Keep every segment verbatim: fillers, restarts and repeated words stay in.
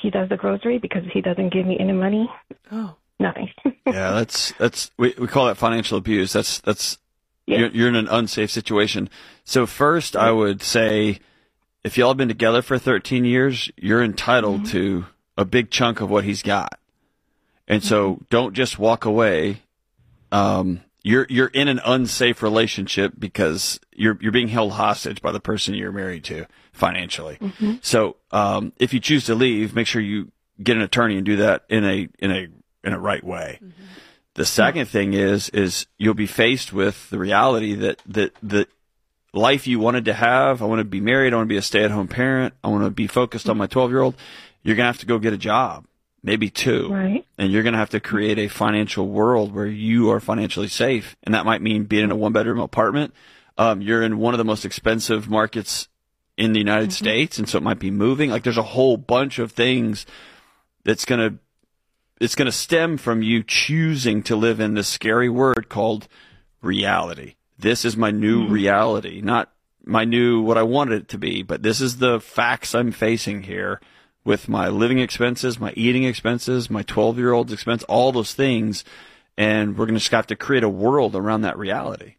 he does the grocery because he doesn't give me any money. Oh, nothing. Yeah, that's that's we we call that financial abuse. That's that's Yes. you're, you're in an unsafe situation. So first, I would say, if y'all have been together for thirteen years, you're entitled mm-hmm. to a big chunk of what he's got, and so mm-hmm. don't just walk away. Um, you're you're in an unsafe relationship because you're you're being held hostage by the person you're married to financially. Mm-hmm. So um, if you choose to leave, make sure you get an attorney and do that in a in a in a right way. Mm-hmm. The second thing is, is you'll be faced with the reality that, that the life you wanted to have, I want to be married, I want to be a stay-at-home parent, I want to be focused on my twelve-year-old, you're going to have to go get a job, maybe two. Right. And you're going to have to create a financial world where you are financially safe. And that might mean being in a one-bedroom apartment. Um, you're in one of the most expensive markets in the United mm-hmm. States, and so it might be moving. Like, there's a whole bunch of things that's going to It's going to stem from you choosing to live in this scary word called reality. This is my new mm-hmm. reality, not my new what I wanted it to be, but this is the facts I'm facing here with my living expenses, my eating expenses, my twelve-year-old's expense, all those things, and we're going to just have to create a world around that reality.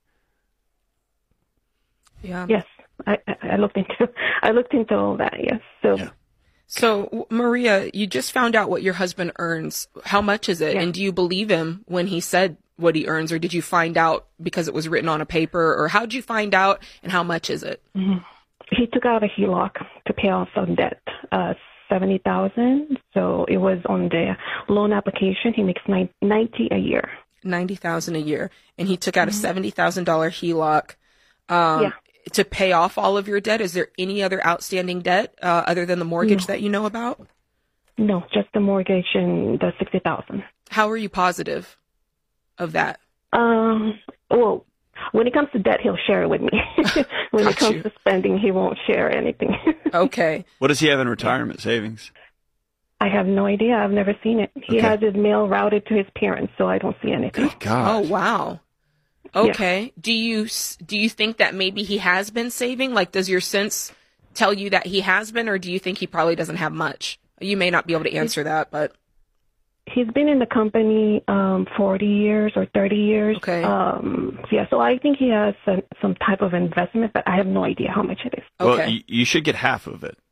Yeah. Yes, I, I looked into I looked into all that. Yes, so. Yeah. So, Maria, you just found out what your husband earns. How much is it? Yeah. And do you believe him when he said what he earns, or did you find out because it was written on a paper, or how did you find out, and how much is it? Mm-hmm. He took out a H E L O C to pay off some debt, uh, seventy thousand dollars. So it was on the loan application. He makes ninety thousand dollars a year. ninety thousand dollars a year. And he took out mm-hmm. a seventy thousand dollars H E L O C. Um, yeah. To pay off all of your debt. Is there any other outstanding debt uh, other than the mortgage no. that you know about? No, just the mortgage and the sixty thousand dollars. How are you positive of that? Um. Well, when it comes to debt, he'll share it with me. When Got it comes you. to spending, he won't share anything. Okay. What does he have in retirement savings? I have no idea. I've never seen it. He Okay. has his mail routed to his parents, so I don't see anything. Good God. Oh, wow. Okay. Yeah. Do you do you think that maybe he has been saving? Like, does your sense tell you that he has been, or do you think he probably doesn't have much? You may not be able to answer that, but he's been in the company um, forty years or thirty years. Okay. Um, yeah, so I think he has some, some type of investment, but I have no idea how much it is. Okay. Well, you, you should get half of it.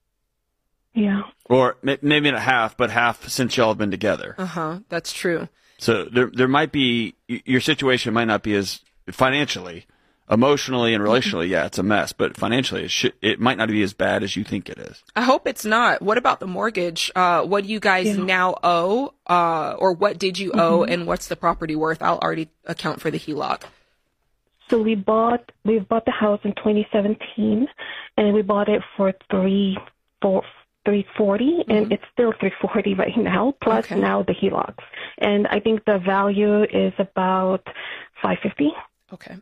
Yeah. Or may, maybe not half, but half since y'all have been together. Uh-huh. That's true. So there there might be, your situation might not be as financially, emotionally, and relationally, yeah, it's a mess, but financially, it should, it might not be as bad as you think it is. I hope it's not. What about the mortgage? Uh, what do you guys Yeah. now owe, uh, or what did you owe, and what's the property worth? I'll already account for the H E L O C. So we bought we bought the house in twenty seventeen, and we bought it for three four three forty, mm-hmm. and it's still three forty right now. Plus Okay. now the H E L O Cs, and I think the value is about five fifty. Okay.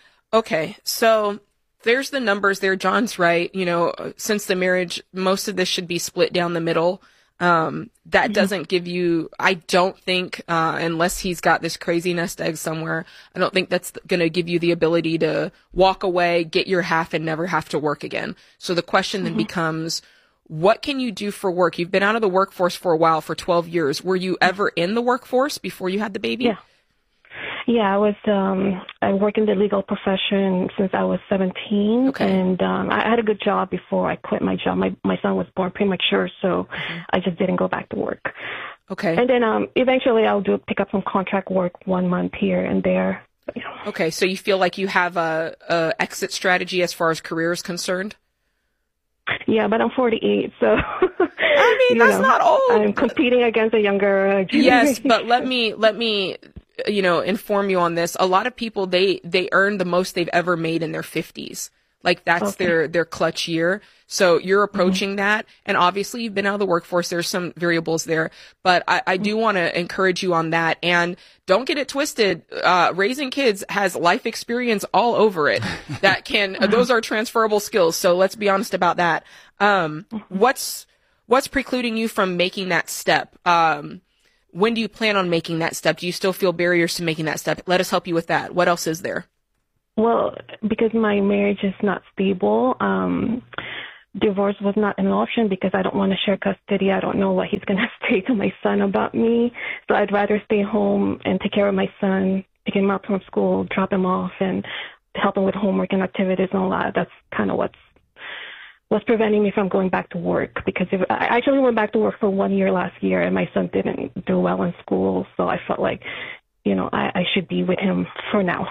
Okay. So there's the numbers there. John's right. You know, since the marriage, most of this should be split down the middle. Um, that mm-hmm. doesn't give you, I don't think, uh, unless he's got this crazy nest egg somewhere, I don't think that's going to give you the ability to walk away, get your half, and never have to work again. So the question mm-hmm. then becomes, what can you do for work? You've been out of the workforce for a while, for twelve years. Were you ever in the workforce before you had the baby? Yeah. Yeah, I was. Um, I work in the legal profession since I was seventeen, Okay. and um, I had a good job before I quit my job. My my son was born premature, so mm-hmm. I just didn't go back to work. Okay. And then um, eventually I'll do pick up some contract work one month here and there. You know. Okay, so you feel like you have a, a exit strategy as far as career is concerned? Yeah, but I'm forty-eight, so I mean, you that's know, not old. I'm competing against a younger uh, generation. Yes, but let me let me you know inform you on this. A lot of people they they earn the most they've ever made in their fifties. Like that's Okay. their their clutch year. So you're approaching mm-hmm. that, and obviously you've been out of the workforce. There's some variables there, but I, I do want to encourage you on that. And don't get it twisted. Uh, raising kids has life experience all over it. That can those are transferable skills. So let's be honest about that. Um, what's what's precluding you from making that step? Um, when do you plan on making that step? Do you still feel barriers to making that step? Let us help you with that. What else is there? Well, because my marriage is not stable, um, divorce was not an option because I don't want to share custody. I don't know what he's going to say to my son about me. So I'd rather stay home and take care of my son, pick him up from school, drop him off, and help him with homework and activities and all that. That's kind of what's what's preventing me from going back to work, because if, I actually went back to work for one year last year, and my son didn't do well in school, so I felt like, you know, I, I should be with him for now.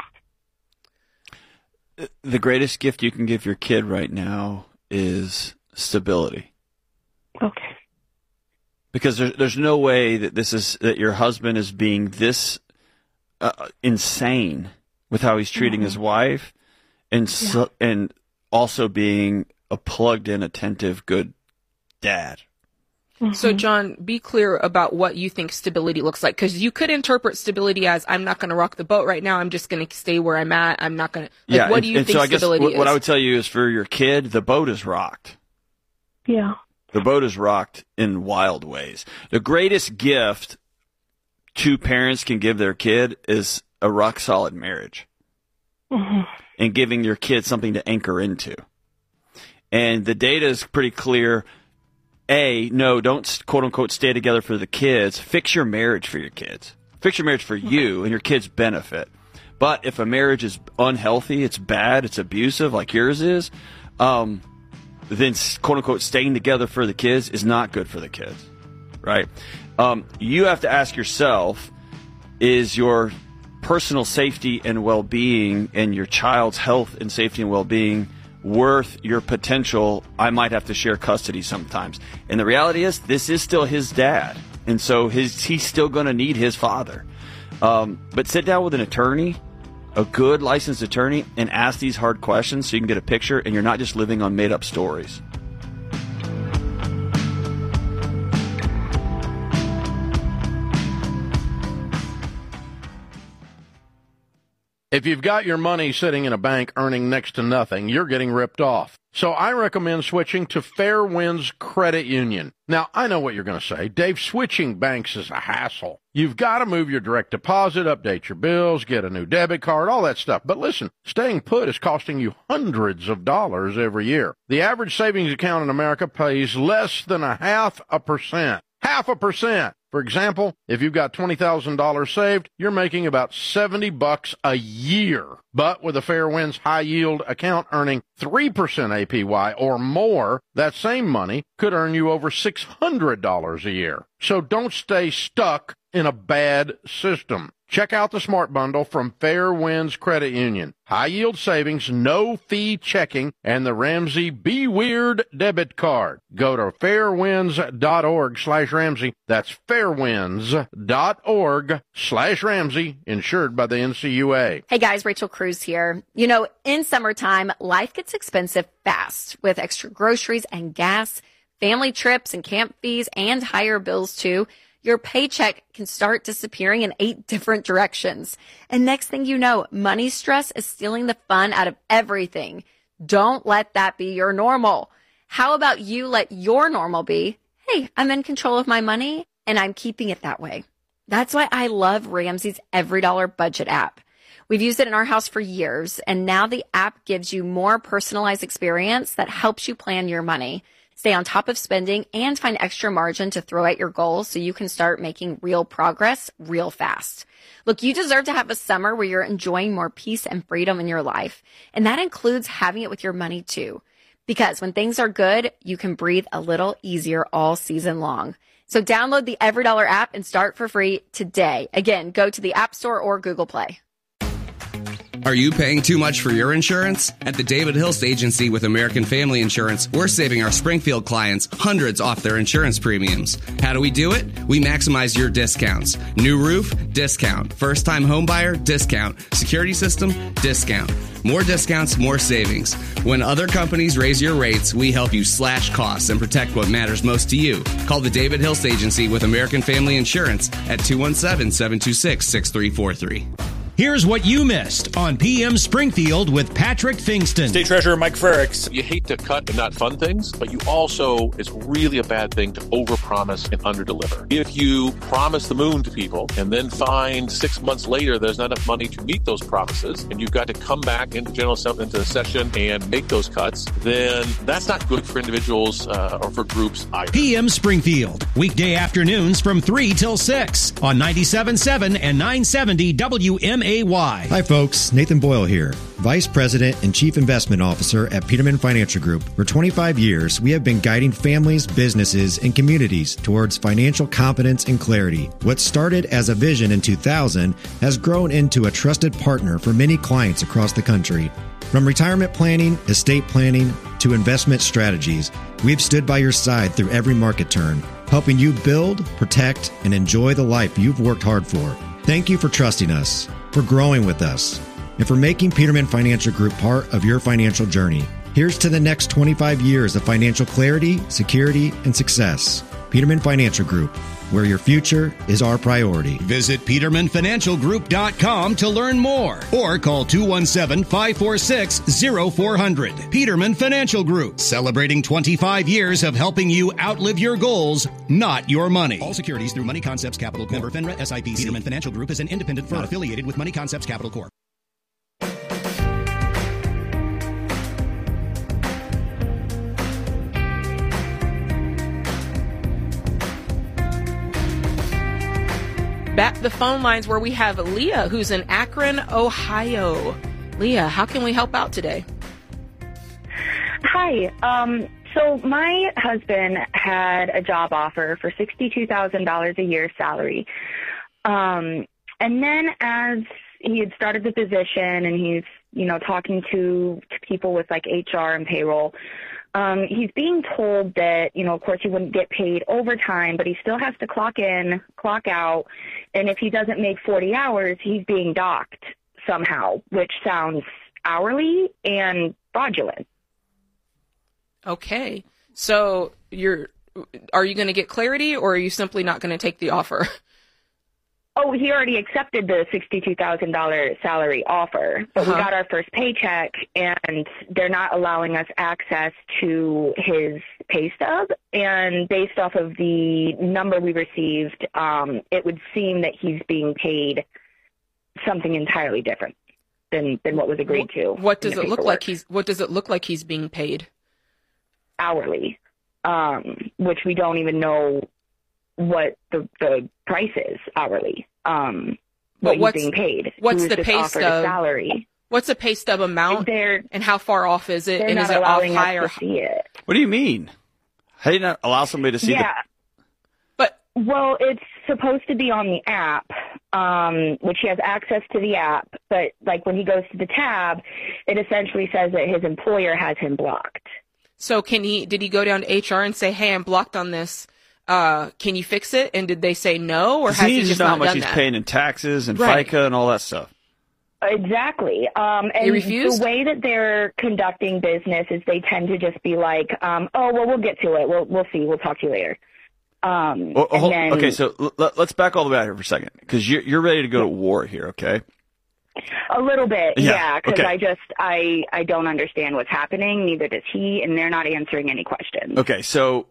The greatest gift you can give your kid right now is stability. Okay. Because there's there's no way that this is that your husband is being this uh, insane with how he's treating mm-hmm. his wife, and so, yeah. and also being a plugged-in, attentive, good dad. Mm-hmm. So, John, be clear about what you think stability looks like, because you could interpret stability as, I'm not going to rock the boat right now. I'm just going to stay where I'm at. I'm not going to. Like, yeah, what and, do you and think so I guess stability what, is? What I would tell you is, for your kid, the boat is rocked. Yeah. The boat is rocked in wild ways. The greatest gift two parents can give their kid is a rock-solid marriage. Mm-hmm. And giving your kid something to anchor into. And the data is pretty clear. A, no, don't quote-unquote stay together for the kids. Fix your marriage for your kids. Fix your marriage for you and your kids' benefit. But if a marriage is unhealthy, it's bad, it's abusive like yours is, um, then quote-unquote staying together for the kids is not good for the kids, right? Um, you have to ask yourself, is your personal safety and well-being and your child's health and safety and well-being worth your potential, I might have to share custody sometimes? And the reality is, this is still his dad. And so his he's still going to need his father. Um, but sit down with an attorney, a good licensed attorney, and ask these hard questions so you can get a picture and you're not just living on made-up stories. If you've got your money sitting in a bank earning next to nothing, you're getting ripped off. So I recommend switching to Fairwinds Credit Union. Now, I know what you're going to say. Dave, switching banks is a hassle. You've got to move your direct deposit, update your bills, get a new debit card, all that stuff. But listen, staying put is costing you hundreds of dollars every year. The average savings account in America pays less than a half a percent. Half a percent. For example, if you've got twenty thousand dollars saved, you're making about seventy bucks a year. But with a Fairwinds high yield account earning three percent A P Y or more, that same money could earn you over six hundred dollars a year. So don't stay stuck in a bad system. Check out the Smart Bundle from Fairwinds Credit Union. High yield savings, no fee checking, and the Ramsey Be Weird debit card. Go to fairwinds.org slash Ramsey. That's fairwinds.org slash Ramsey, insured by the N C U A. Hey guys, Rachel Cruz here. You know, in summertime, life gets expensive fast with extra groceries and gas, family trips and camp fees, and higher bills too. Your paycheck can start disappearing in eight different directions. And next thing you know, money stress is stealing the fun out of everything. Don't let that be your normal. How about you let your normal be, hey, I'm in control of my money and I'm keeping it that way. That's why I love Ramsey's Every Dollar Budget app. We've used it in our house for years, and now the app gives you more personalized experience that helps you plan your money, stay on top of spending, and find extra margin to throw at your goals so you can start making real progress real fast. Look, you deserve to have a summer where you're enjoying more peace and freedom in your life, and that includes having it with your money too. Because when things are good, you can breathe a little easier all season long. So download the Every Dollar app and start for free today. Again, go to the App Store or Google Play. Are you paying too much for your insurance? At the David Hilst Agency with American Family Insurance, we're saving our Springfield clients hundreds off their insurance premiums. How do we do it? We maximize your discounts. New roof? Discount. First-time homebuyer? Discount. Security system? Discount. More discounts, more savings. When other companies raise your rates, we help you slash costs and protect what matters most to you. Call the David Hilst Agency with American Family Insurance at two one seven, seven two six, six three four three. Here's what you missed on P M Springfield with Patrick Fingston. State Treasurer Mike Frericks. You hate to cut and not fund things, but you also, it's really a bad thing to overpromise and underdeliver. If you promise the moon to people and then find six months later there's not enough money to meet those promises, and you've got to come back into General Assembly, into the session and make those cuts, then that's not good for individuals uh, or for groups either. P M Springfield, weekday afternoons from three till six on ninety-seven point seven and nine seventy W M A Y. Hi, folks. Nathan Boyle here, Vice President and Chief Investment Officer at Peterman Financial Group. For twenty-five years, we have been guiding families, businesses, and communities towards financial competence and clarity. What started as a vision in two thousand has grown into a trusted partner for many clients across the country. From retirement planning, estate planning, to investment strategies, we've stood by your side through every market turn, helping you build, protect, and enjoy the life you've worked hard for. Thank you for trusting us, for growing with us, and for making Peterman Financial Group part of your financial journey. Here's to the next twenty-five years of financial clarity, security, and success. Peterman Financial Group, where your future is our priority. Visit peterman financial group dot com to learn more or call two one seven, five four six, zero four zero zero. Peterman Financial Group, celebrating twenty-five years of helping you outlive your goals, not your money. All securities through Money Concepts Capital Corp. Member FINRA S I P C. Peterman Financial Group is an independent firm affiliated with Money Concepts Capital Corp. Back to the phone lines where we have Leah, who's in Akron, Ohio. Leah, how can we help out today? Hi. Um, so my husband had a job offer for sixty-two thousand dollars a year salary. Um, and then as he had started the position and he's, you know, talking to, to people with like H R and payroll, Um, he's being told that, you know, of course he wouldn't get paid overtime, but he still has to clock in, clock out, and if he doesn't make forty hours, he's being docked somehow, which sounds hourly and fraudulent. Okay. So you're, are you going to get clarity, or are you simply not going to take the offer? Oh, he already accepted the sixty-two thousand dollars salary offer, but uh-huh. we got our first paycheck, and they're not allowing us access to his pay stub. And based off of the number we received, um, it would seem that he's being paid something entirely different than, than what was agreed to. What does it look like he's? What does it look like he's being paid? Hourly, um, which we don't even know what the the price is hourly. Um, what what's, he's being paid. What's the pay stub? Salary. What's the pay stub amount? They're, and how far off is it? They're and not is it allowing off high us or to see it. What do you mean? How do you not allow somebody to see yeah. the... But Well, it's supposed to be on the app, um, which he has access to the app, but like when he goes to the tab, it essentially says that his employer has him blocked. So can he, did he go down to H R and say, hey, I'm blocked on this? Uh, can you fix it? And did they say no, or has he, he just just know not how much done he's that? paying in taxes and Right. FICA and all that stuff? Exactly. Um, and He refused? the way that they're conducting business is they tend to just be like, um, oh, well, we'll get to it. We'll, we'll see. We'll talk to you later. Um, Well, and hold- then, okay, so l- l- let's back all the way out here for a second, because you're, you're ready to go to war here, okay? A little bit, yeah, because okay. I just, I, I don't understand what's happening. Neither does he, and they're not answering any questions. Okay, so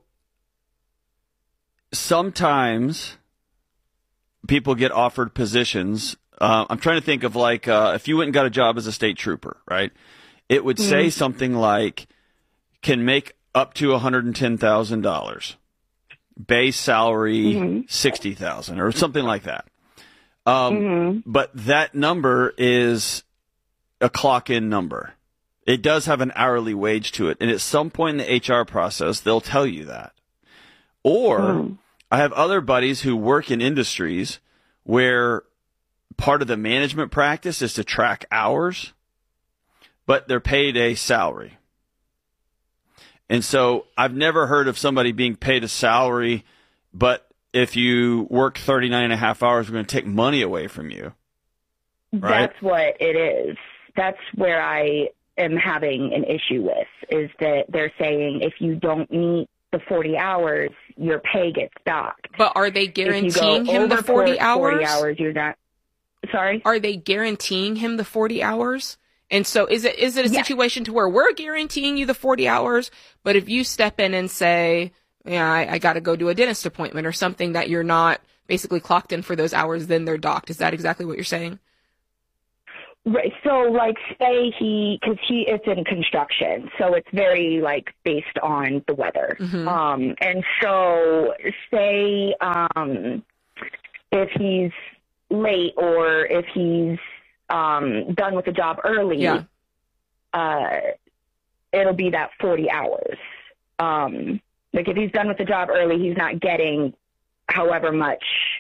sometimes people get offered positions. Uh, I'm trying to think of like uh, if you went and got a job as a state trooper, right? It would say mm-hmm. something like, can make up to one hundred ten thousand dollars. Base salary, mm-hmm. sixty thousand dollars or something like that. Um, mm-hmm. But that number is a clock-in number. It does have an hourly wage to it. And at some point in the H R process, they'll tell you that. Or mm-hmm. I have other buddies who work in industries where part of the management practice is to track hours, but they're paid a salary. And so I've never heard of somebody being paid a salary, but if you work thirty-nine and a half hours, we're going to take money away from you. Right? That's what it is. That's where I am having an issue with, is that they're saying if you don't meet the forty hours, your pay gets docked. But are they guaranteeing him the forty hours? forty hours, you're not. Sorry? Are they guaranteeing him the forty hours? And so is it is it a Yes. situation to where we're guaranteeing you the forty hours, but if you step in and say, yeah, I, I got to go do a dentist appointment or something that you're not basically clocked in for those hours, then they're docked. Is that exactly what you're saying? Right. So, like, say he, because he, it's in construction, so it's very, like, based on the weather. Mhm. Um, and so, say, um, if he's late or if he's um, done with the job early, Yeah. uh, it'll be that forty hours. Um, like, if he's done with the job early, he's not getting however much.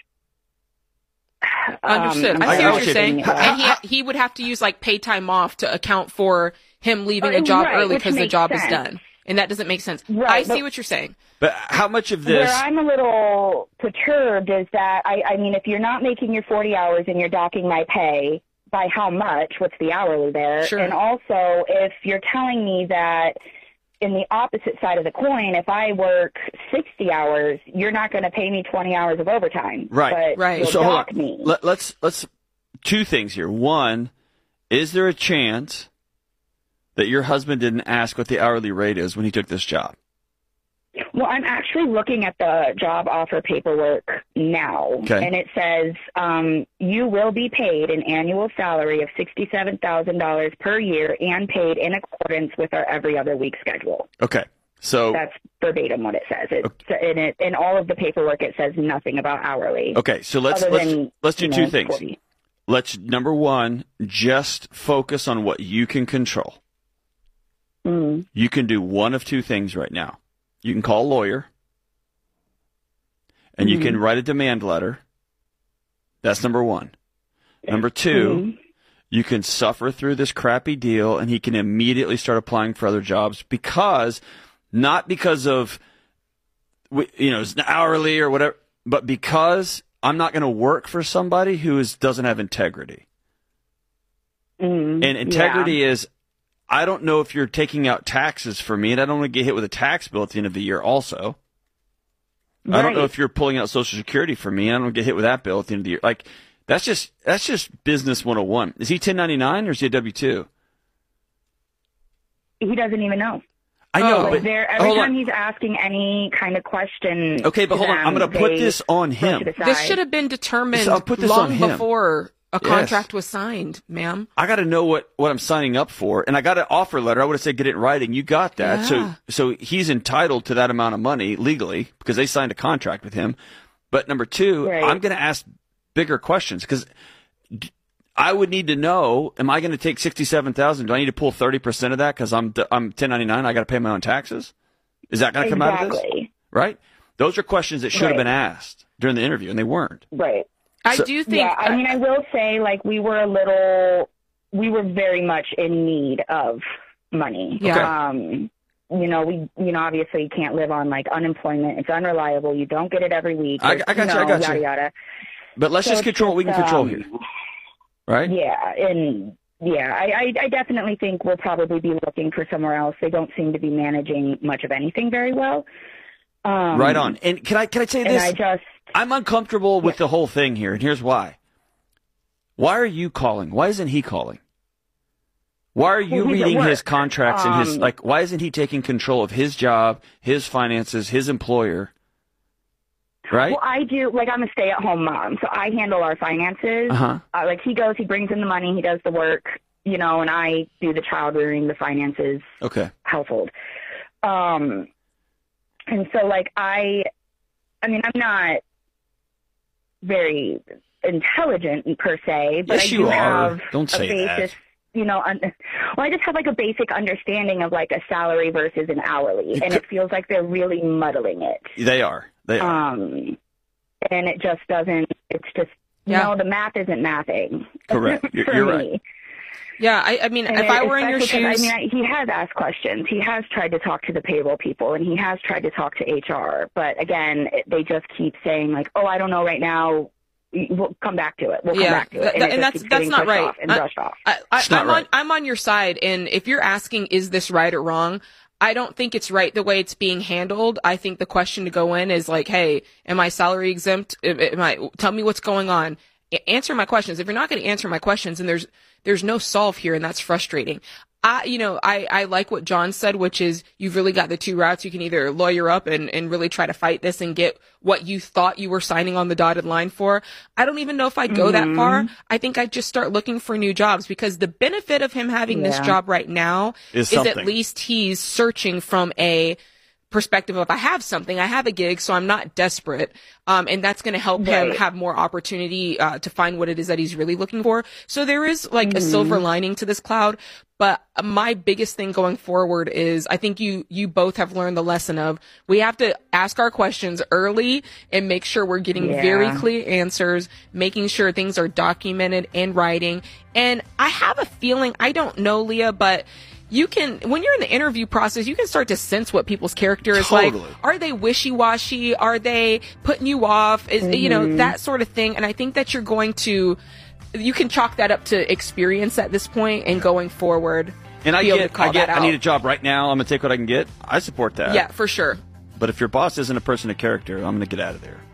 Understood. Um, I see I'm what you're saying. forgetting it. And he he would have to use like paid time off to account for him leaving Uh, a job right, early which because the makes job is sense. done. And that doesn't make sense. Right, I see but- what you're saying. But how much of this? Where I'm a little perturbed is that, I, I mean, if you're not making your forty hours and you're docking my pay, by how much? What's the hourly there? Sure. And also, if you're telling me that in the opposite side of the coin, if I work sixty hours, you're not going to pay me twenty hours of overtime. Right. But you'll So hold dock on. me. Let, let's let's two things here. One, is there a chance that your husband didn't ask what the hourly rate is when he took this job? Well, I'm actually looking at the job offer paperwork now, Okay. and it says um, you will be paid an annual salary of sixty-seven thousand dollars per year and paid in accordance with our every other week schedule. Okay. So That's verbatim what it says. It, in, it, in all of the paperwork, it says nothing about hourly. okay, so let's other let's than, let's do you two know, things. forty. Let's number one, just focus on what you can control. Mm. You can do one of two things right now. You can call a lawyer, and you Mhm. can write a demand letter. That's number one. Number two, Mhm. you can suffer through this crappy deal, and he can immediately start applying for other jobs because, not because of, you know, it's hourly or whatever, but because I'm not going to work for somebody who is, doesn't have integrity. Mm, And integrity yeah. is, I don't know if you're taking out taxes for me, and I don't want to get hit with a tax bill at the end of the year also. I don't know Right. if you're pulling out Social Security for me, and I don't get hit with that bill at the end of the year. Like, that's just that's just business one oh one. Is he ten ninety-nine or is he a W two? He doesn't even know. I know, Like but there, every hold time on. he's asking any kind of question. Okay, but to hold on. them, I'm going to put they this on brush him. it This aside. should have been determined I'll put this on long him. before a Yes. contract was signed, ma'am. I got to know what, what I'm signing up for, and I got an offer letter. I would have said get it in writing. You got that, Yeah. so so he's entitled to that amount of money legally because they signed a contract with him. But number two, Right. I'm going to ask bigger questions because I would need to know: am I going to take sixty-seven thousand? Do I need to pull thirty percent of that because I'm I'm ten ninety-nine? I got to pay my own taxes. Is that going to come out of this? Exactly. Right? Those are questions that should have Right. been asked during the interview, and they weren't. Right. I So- do think. Yeah, I mean, I will say, like, we were a little, we were very much in need of money. Yeah. Um, you know, we, you know, obviously you can't live on, like, unemployment. It's unreliable. You don't get it every week. I- I got you, I know, got yada, you. yada. But let's So just it's control what we can just, control um, here, right? Yeah, and yeah, I, I, I definitely think we'll probably be looking for somewhere else. They don't seem to be managing much of anything very well. Um, Right on. And can I can I say And this? I just, I'm uncomfortable with the whole thing here, and here's why. Why are you calling? Why isn't he calling? Why are you Well, he's at reading his work. contracts and his Um, like? Why isn't he taking control of his job, his finances, his employer? Right? well, I do, like, I'm a stay-at-home mom, so I handle our finances. Uh-huh. Uh, like, he goes, he brings in the money, he does the work, you know, and I do the child rearing, the finances, Okay. household. Um, and so, like, I, I mean, I'm not very intelligent per se, but Yes, I you do are. have Don't say a that. basis, you know, un- well, I just have like a basic understanding of like a salary versus an hourly, and it feels like they're really muddling it. They are. They are. Um, and it just doesn't, it's just, you Yeah. know, the math isn't mathing. Correct. You're- for you're me. right. Yeah, I, I mean, And if I were in your especially 'cause, shoes, I mean, I, he has asked questions. He has tried to talk to the payroll people, and he has tried to talk to H R. But again, it- they just keep saying like, "Oh, I don't know right now. We'll come back to it. We'll yeah, come back to it." th- And, th- it and just that's keeps that's getting not pushed right. off and I- brushed off. I, I, It's not I'm on right. I'm on your side, and if you're asking, is this right or wrong? I don't think it's right the way it's being handled. I think the question to go in is like, hey, am I salary exempt? Am am I, tell me what's going on. answer my questions. If you're not going to answer my questions, then there's there's no solve here, and that's frustrating. I, you know, I, I like what John said, which is you've really got the two routes. You can either lawyer up and, and really try to fight this and get what you thought you were signing on the dotted line for. I don't even know if I'd go mm-hmm. that far. I think I'd just start looking for new jobs, because the benefit of him having yeah. this job right now is, is at least he's searching from a perspective of, I have something, I have a gig, so I'm not desperate. Um, and that's going to help right. him have more opportunity, uh, to find what it is that he's really looking for. So there is like mm-hmm. a silver lining to this cloud. But my biggest thing going forward is I think you, you both have learned the lesson of we have to ask our questions early and make sure we're getting yeah. very clear answers, making sure things are documented in writing. And I have a feeling, I don't know, Leah, but you can, when you're in the interview process, you can start to sense what people's character is totally. like. Are they wishy-washy? Are they putting you off? Is, mm-hmm. you know, that sort of thing. And I think that you're going to, you can chalk that up to experience at this point and going forward. And I get, I get, I need a job right now. I'm going to take what I can get. I support that. Yeah, for sure. But if your boss isn't a person of character, I'm going to get out of there.